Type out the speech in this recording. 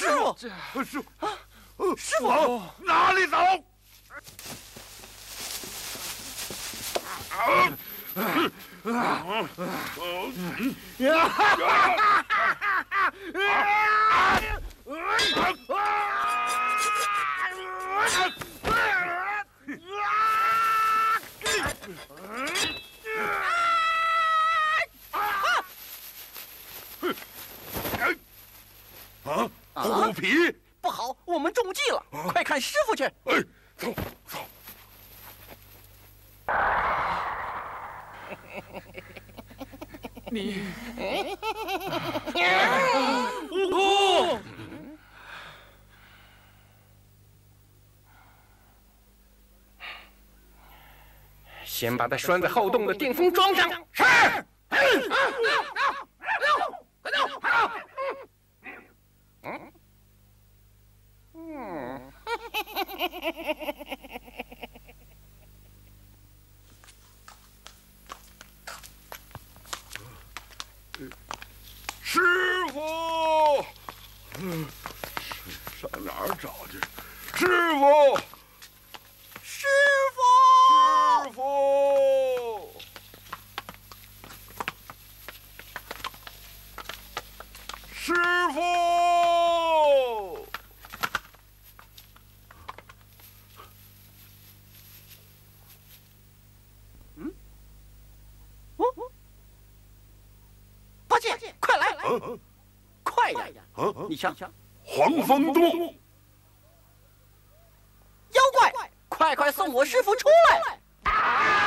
师傅， 师傅，往哪里走？虎皮， 不好，我们中计了！快看师傅去！ 哎，走。 你， 悟空， 先把它拴在后洞的电风桩上。是。 师傅，上哪儿找去？师傅， 师傅， 师傅，师傅。 八戒，快来！快呀！你瞧， 黄风洞， 妖怪，快送我师傅出来！